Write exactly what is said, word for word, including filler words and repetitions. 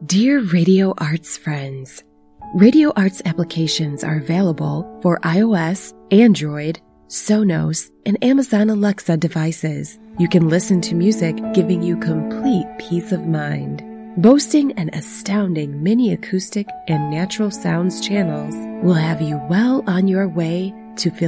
Dear Radio Arts friends, Radio Arts applications are available for iOS, Android, Sonos, and Amazon Alexa devices. You can listen to music giving you complete peace of mind. Boasting an astounding mini acoustic and natural sounds channels will have you well on your way to feel